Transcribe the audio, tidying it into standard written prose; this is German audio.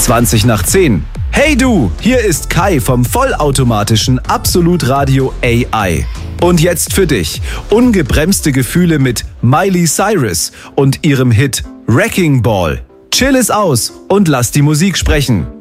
20 nach 10. Hey du, hier ist Kai vom vollautomatischen Absolutradio AI. Und jetzt für dich, ungebremste Gefühle mit Miley Cyrus und ihrem Hit Wrecking Ball. Chill es aus und lass die Musik sprechen.